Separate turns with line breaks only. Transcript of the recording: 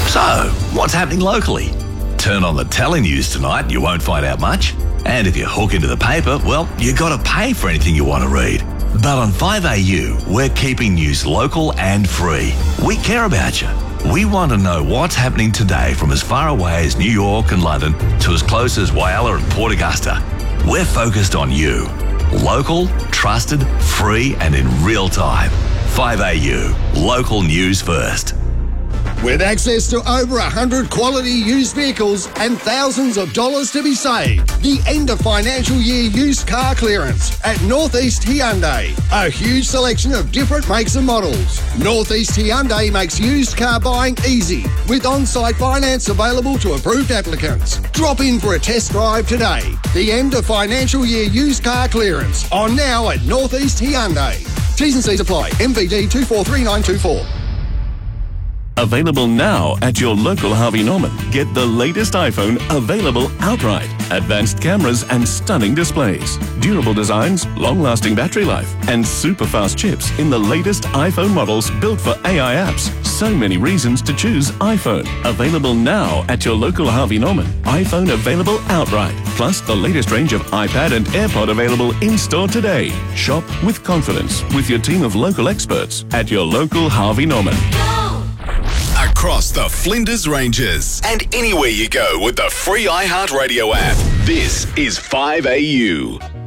So, what's happening locally? Turn on the telly news tonight and you won't find out much. And if you hook into the paper, well, you got to pay for anything you want to read. But on 5AU, we're keeping news local and free. We care about you. We want to know what's happening today from as far away as New York and London to as close as Whyalla and Port Augusta. We're focused on you. Local, trusted, free and in real time. 5AU, local news first.
With access to over 100 quality used vehicles and thousands of dollars to be saved. The end of financial year used car clearance at Northeast Hyundai. A huge selection of different makes and models. Northeast Hyundai makes used car buying easy with on-site finance available to approved applicants. Drop in for a test drive today. The end of financial year used car clearance on now at Northeast Hyundai. T's and C's apply. MVD 243924.
Available now at your local Harvey Norman. Get the latest iPhone available outright. Advanced cameras and stunning displays. Durable designs, long-lasting battery life, and super fast chips in the latest iPhone models built for AI apps. So many reasons to choose iPhone. Available now at your local Harvey Norman. iPhone available outright. Plus the latest range of iPad and AirPod available in-store today. Shop with confidence with your team of local experts at your local Harvey Norman.
Across the Flinders Ranges and anywhere you go with the free iHeartRadio app. This is 5AU.